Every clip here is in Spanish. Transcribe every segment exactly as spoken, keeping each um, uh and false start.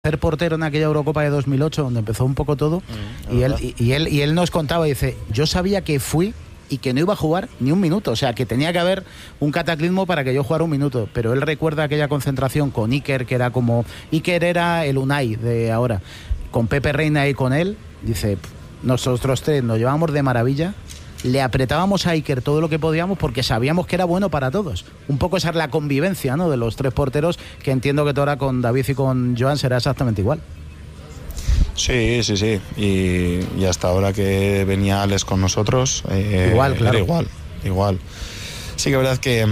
Ser portero en aquella Eurocopa de dos mil ocho, donde empezó un poco todo, mm, y, él, y, y, él, y él nos contaba, dice, yo sabía que fui y que no iba a jugar ni un minuto, o sea, que tenía que haber un cataclismo para que yo jugara un minuto, pero él recuerda aquella concentración con Iker, que era como, Iker era el Unai de ahora, con Pepe Reina y con él, dice, nosotros tres nos llevamos de maravilla, le apretábamos a Iker todo lo que podíamos porque sabíamos que era bueno para todos. Un poco esa es la convivencia, ¿no?, de los tres porteros, que entiendo que ahora con David y con Joan será exactamente igual. Sí, sí, sí. Y, y hasta ahora que venía Alex con nosotros, eh, igual, claro. Era igual, igual. Sí que es verdad que,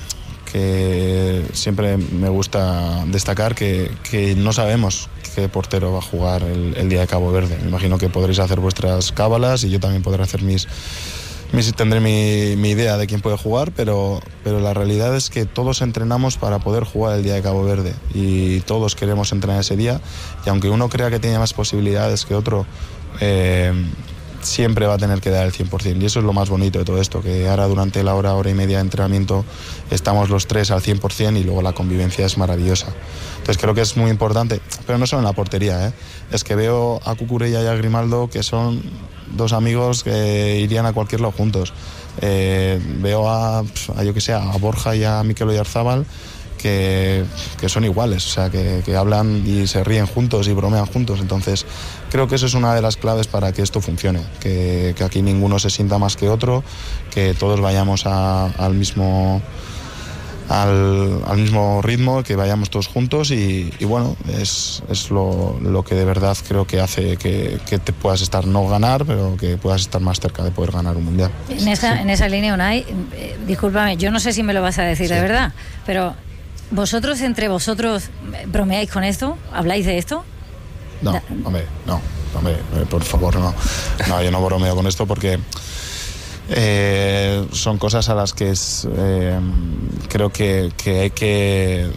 que siempre me gusta destacar que, que no sabemos qué portero va a jugar el, el día de Cabo Verde. Me imagino que podréis hacer vuestras cábalas y yo también podré hacer mis... tendré mi, mi idea de quién puede jugar, pero, pero la realidad es que todos entrenamos para poder jugar el día de Cabo Verde y todos queremos entrenar ese día, y aunque uno crea que tiene más posibilidades que otro, eh, siempre va a tener que dar el cien por ciento, y eso es lo más bonito de todo esto, que ahora durante la hora, hora y media de entrenamiento estamos los tres al cien por ciento y luego la convivencia es maravillosa. Entonces creo que es muy importante, pero no solo en la portería, ¿eh? Es que veo a Cucurella y a Grimaldo, que son dos amigos que irían a cualquier lado juntos. Eh, veo a, a, yo que sé, a Borja y a Mikel Oyarzábal, que, que son iguales, o sea, que, que hablan y se ríen juntos y bromean juntos. Entonces creo que eso es una de las claves para que esto funcione, que, que aquí ninguno se sienta más que otro, que todos vayamos a, al mismo... Al, al mismo ritmo, que vayamos todos juntos y, y bueno, es, es lo, lo que de verdad creo que hace que, que te puedas estar, no ganar, pero que puedas estar más cerca de poder ganar un mundial. En esa, en esa línea, Unai, eh, discúlpame, yo no sé si me lo vas a decir, sí, de verdad, pero ¿vosotros entre vosotros bromeáis con esto? ¿Habláis de esto? No, da- hombre, no, hombre, por favor, no. No, yo no bromeo con esto porque... Eh, son cosas a las que es, eh, creo que, que hay que...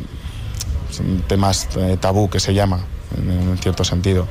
Son temas eh, tabú, que se llama, en, en cierto sentido.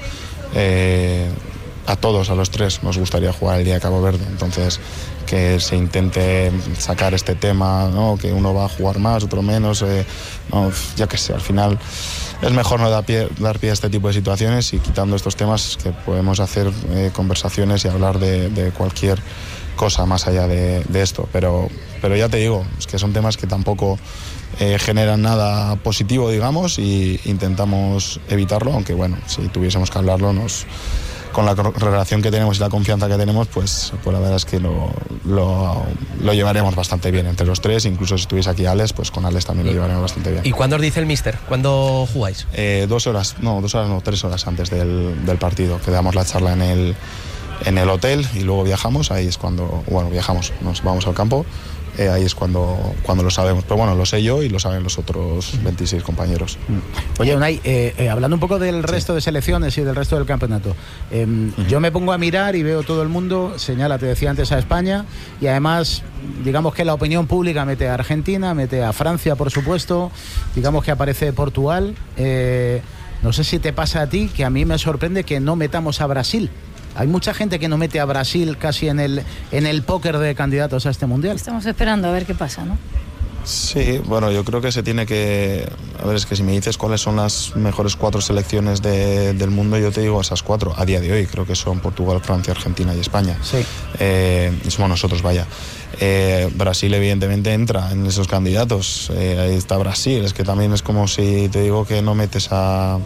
Eh, a todos, a los tres, nos gustaría jugar el día de Cabo Verde. Entonces, que se intente sacar este tema, ¿no?, que uno va a jugar más, otro menos, eh, no, ya que sé, al final es mejor no dar pie, dar pie a este tipo de situaciones, y quitando estos temas que podemos hacer eh, conversaciones y hablar de, de cualquier cosa más allá de, de esto, pero, pero ya te digo, es que son temas que tampoco eh, generan nada positivo, digamos, y intentamos evitarlo, aunque bueno, si tuviésemos que hablarlo, nos, con la relación que tenemos y la confianza que tenemos, pues, pues la verdad es que lo, lo, lo llevaremos bastante bien entre los tres. Incluso si estuviese aquí Alex, pues con Alex también lo llevaremos bastante bien. ¿Y cuándo os dice el míster? ¿Cuándo jugáis? Eh, dos horas, no, dos horas no, tres horas antes del, del partido, que damos la charla en el en el hotel y luego viajamos. Ahí es cuando, bueno, viajamos, nos vamos al campo, eh, ahí es cuando, cuando lo sabemos. Pero bueno, lo sé yo y lo saben los otros veintiséis compañeros. Oye, Unai, eh, eh, hablando un poco del resto sí. de selecciones y del resto del campeonato, eh, uh-huh. yo me pongo a mirar y veo todo el mundo, señala, te decía antes, a España, y además, digamos que la opinión pública mete a Argentina, mete a Francia, por supuesto, digamos que aparece Portugal. Eh, no sé si te pasa a ti, que a mí me sorprende que no metamos a Brasil. Hay mucha gente que no mete a Brasil casi en el en el póker de candidatos a este mundial. Estamos esperando a ver qué pasa, ¿no? Sí, bueno, yo creo que se tiene que... A ver, es que si me dices cuáles son las mejores cuatro selecciones de, del mundo, yo te digo esas cuatro. A día de hoy creo que son Portugal, Francia, Argentina y España. Sí. Eh, y somos nosotros, vaya. Eh, Brasil evidentemente entra en esos candidatos. Eh, ahí está Brasil. Es que también es como si te digo que no metes a...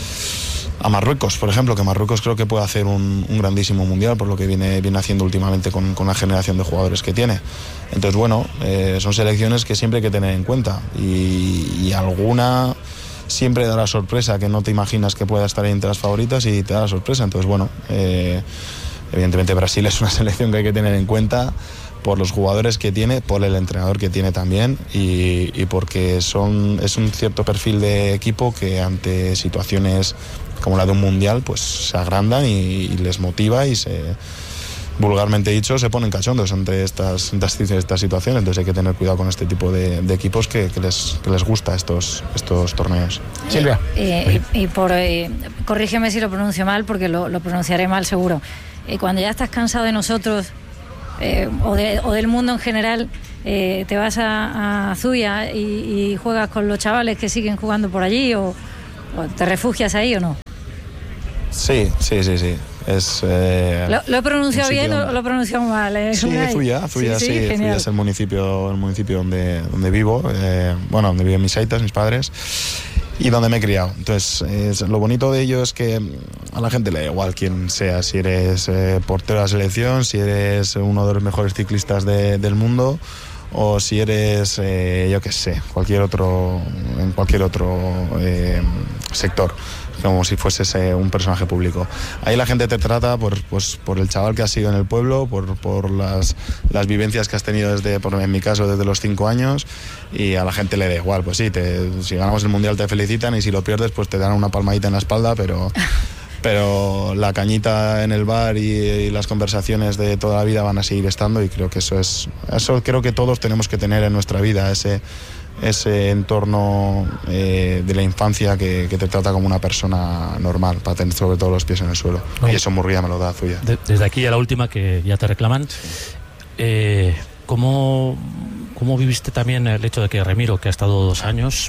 a Marruecos, por ejemplo, que Marruecos creo que puede hacer un, un grandísimo mundial por lo que viene, viene haciendo últimamente con, con la generación de jugadores que tiene. Entonces, bueno, eh, son selecciones que siempre hay que tener en cuenta, y, y alguna siempre da la sorpresa, que no te imaginas que pueda estar entre las favoritas y te da la sorpresa. Entonces, bueno, eh, evidentemente Brasil es una selección que hay que tener en cuenta por los jugadores que tiene, por el entrenador que tiene también, y, y porque son, es un cierto perfil de equipo que ante situaciones como la de un mundial, pues se agrandan y, y les motiva y se, vulgarmente dicho, se ponen cachondos ante estas, estas, estas situaciones. Entonces hay que tener cuidado con este tipo de, de equipos que, que, les, que les gusta estos, estos torneos. Silvia. Eh, y, y por, eh, corrígeme si lo pronuncio mal, porque lo, lo pronunciaré mal seguro. Eh, cuando ya estás cansado de nosotros, eh, o, de, o del mundo en general, eh, te vas a, a Zuya y, y juegas con los chavales que siguen jugando por allí, o... ¿Te refugias ahí o no? Sí, sí, sí, sí. Es, eh, ¿Lo, ¿Lo he pronunciado bien donde... o lo he pronunciado mal? Eh? Sí, Zuia, Zuia, sí, sí, sí Zuia es el municipio, el municipio donde, donde vivo, eh, bueno, donde viven mis aitas, mis padres, y donde me he criado. Entonces, es, lo bonito de ello es que a la gente le da igual quién sea, si eres eh, portero de la selección, si eres uno de los mejores ciclistas de, del mundo, o si eres, eh, yo qué sé, cualquier otro, en cualquier otro eh, sector, como si fueses eh, un personaje público. Ahí la gente te trata por, pues, por el chaval que has sido en el pueblo, por, por las, las vivencias que has tenido desde, por, en mi caso, desde los cinco años, y a la gente le da igual. Pues sí, te, si ganamos el Mundial te felicitan, y si lo pierdes pues te dan una palmadita en la espalda, pero... pero la cañita en el bar y, y las conversaciones de toda la vida van a seguir estando, y creo que eso es eso creo que todos tenemos que tener en nuestra vida, ese ese entorno eh, de la infancia que, que te trata como una persona normal, para tener sobre todo los pies en el suelo. No. Y eso Murguía me lo da, Zuia. De, desde aquí a la última, que ya te reclaman, eh, ¿cómo, ¿cómo viviste también el hecho de que Remiro, que ha estado dos años,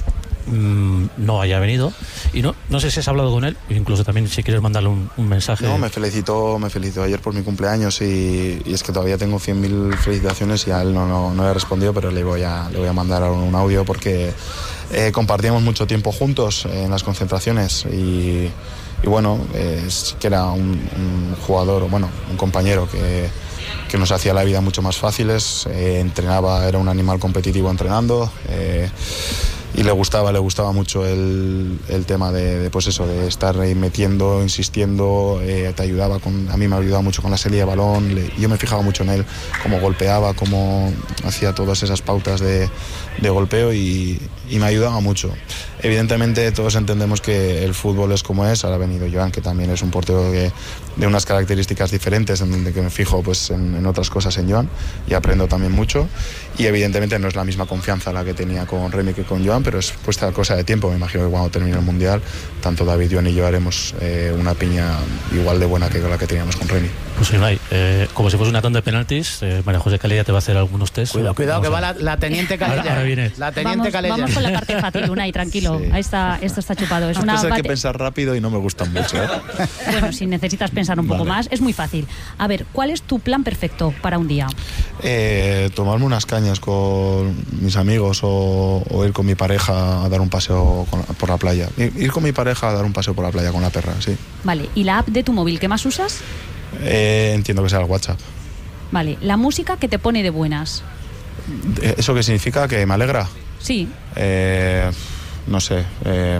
no haya venido? Y no, no sé si has hablado con él, incluso también si quieres mandarle un, un mensaje. No, me felicitó, me felicitó ayer por mi cumpleaños, y, y es que todavía tengo cien mil felicitaciones y a él no, no, no le he respondido, pero le voy a, le voy a mandar un audio, porque eh, compartíamos mucho tiempo juntos en las concentraciones, y, y bueno, eh, sí que era un, un jugador, bueno, un compañero que, que nos hacía la vida mucho más fáciles, eh, entrenaba, era un animal competitivo entrenando, eh, y le gustaba, le gustaba mucho el, el tema de, de, pues eso, de estar ahí metiendo, insistiendo, eh, te ayudaba con, a mí me ayudaba mucho con la salida de balón, le, yo me fijaba mucho en él, cómo golpeaba, cómo hacía todas esas pautas de, de golpeo, y, y me ayudaba mucho. Evidentemente todos entendemos que el fútbol es como es. Ahora ha venido Joan, que también es un portero que, de unas características diferentes, en donde que me fijo pues en, en otras cosas en Joan, y aprendo también mucho, y evidentemente no es la misma confianza la que tenía con Remy que con Joan, pero es puesta cosa de tiempo. Me imagino que cuando termine el Mundial, tanto David, Joan y yo haremos eh, una piña igual de buena que la que teníamos con Remy. Pues Unai, eh, como si fuese una tanda de penaltis, eh, María José Calella te va a hacer algunos test. Cuidado, cuidado, que va la, la teniente Calella. Ahora, ahora viene. La teniente vamos, Calella. Vamos con la parte fácil, Unai, tranquilo. Sí. Ahí está, esto está chupado. Es una hay bate... que pensar rápido y no me gustan mucho, ¿eh? Bueno, si necesitas pensar un poco vale. más, es muy fácil. A ver, ¿cuál es tu plan perfecto para un día? Eh, tomarme unas cañas con mis amigos, o, o ir con mi pareja a dar un paseo con, por la playa. Ir con mi pareja a dar un paseo por la playa con la perra, sí. Vale, ¿y la app de tu móvil qué más usas? Eh, entiendo que sea el WhatsApp. Vale, ¿la música que te pone de buenas? ¿Eso qué significa? ¿Que me alegra? Sí. Eh, no sé. Eh,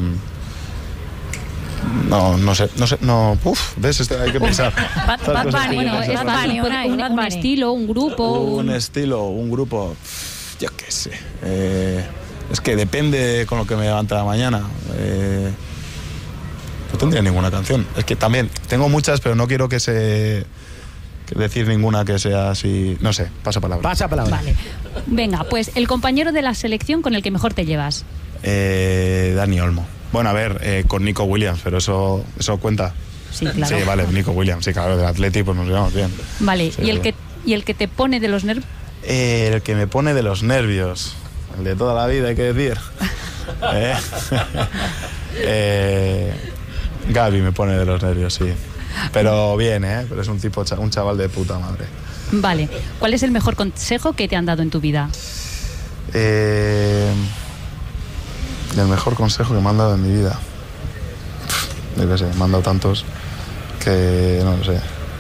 no, no sé, no sé, no. Uf, ves, este, hay que pensar. Bad, Bad Bunny, bueno, es Bad Bunny, un, un, un estilo, un grupo. Un, un estilo, un grupo. Yo qué sé. Eh, es que depende con lo que me levanta la mañana. Eh, no tendría ninguna canción. Es que también tengo muchas, pero no quiero que se que decir ninguna que sea así. No sé, pasa palabra. Pasa palabra. Vale. Venga, pues el compañero de la selección con el que mejor te llevas. Eh, Dani Olmo. Bueno, a ver, eh, con Nico Williams, pero eso eso cuenta. Sí, claro. Sí, vale, Nico Williams, sí, claro, del Atleti, pues nos llevamos bien. Vale, sí, ¿y el sí. que y el que te pone de los nervios? Eh, el que me pone de los nervios, el de toda la vida, hay que decir. eh, eh, Gaby me pone de los nervios, sí. Pero bien, ¿eh? Pero es un tipo, un chaval de puta madre. Vale. ¿Cuál es el mejor consejo que te han dado en tu vida? Eh, el mejor consejo que me han dado en mi vida. Yo qué sé, me han dado tantos que no lo sé.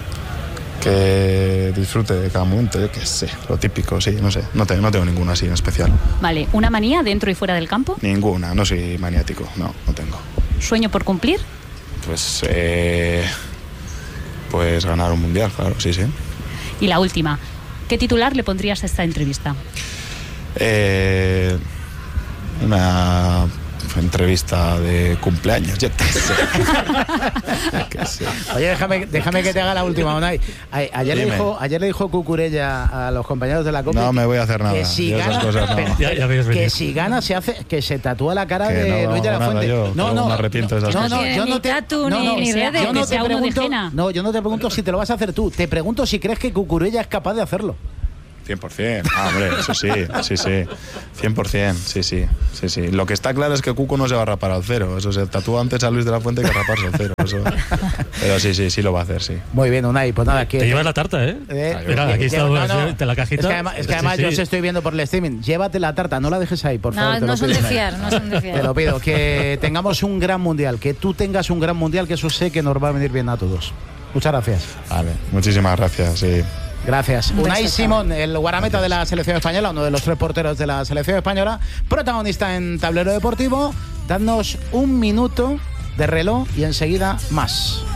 Que disfrute de cada momento, yo qué sé. Lo típico, sí, no sé. No, te, no tengo ninguna así en especial. Vale. ¿Una manía dentro y fuera del campo? Ninguna, no soy maniático, no, no tengo. ¿Sueño por cumplir? Pues, eh, pues ganar un mundial, claro, sí, sí. Y la última, ¿qué titular le pondrías a esta entrevista? Eh, una entrevista de cumpleaños, yo qué sé. qué sé. Oye, déjame, déjame que te haga la última, Unai. Ayer le, dijo, ayer le dijo Cucurella a los compañeros de la Copa. No me voy a hacer nada. Que si gana, cosas, no. ya, ya que si gana se hace, que se tatúa la cara que de no, Luis de la Fuente. Yo, no, no, me arrepiento de esas no, cosas. no, yo no te, tatu, no, no, ni, ni redes, yo no que te pregunto, de no, yo no te pregunto si te lo vas a hacer tú. Te pregunto si crees que Cucurella es capaz de hacerlo. cien por ciento. Ah, hombre, eso sí, sí, sí. cien por ciento, sí, sí, sí, sí. Lo que está claro es que Cuco no se va a rapar al cero. Eso se tatúa antes a Luis de la Fuente que raparse al cero. Eso. Pero sí, sí, sí lo va a hacer, sí. Muy bien, Unai, pues nada. Que te llevas la tarta, ¿eh? eh Mira, aquí está no, no, de la cajita. Es que además, es que además sí, sí. yo os estoy viendo por el streaming. Llévate la tarta, no la dejes ahí, por no, favor. Te no lo son pido, de fiar, no son de fiar. Te lo pido, que tengamos un gran mundial, que tú tengas un gran mundial, que eso sé que nos va a venir bien a todos. Muchas gracias. Vale, muchísimas gracias, sí. Gracias. Unai Simón, el guardameta de la selección española, uno de los tres porteros de la selección española, protagonista en Tablero Deportivo. Dadnos un minuto de reloj y enseguida más.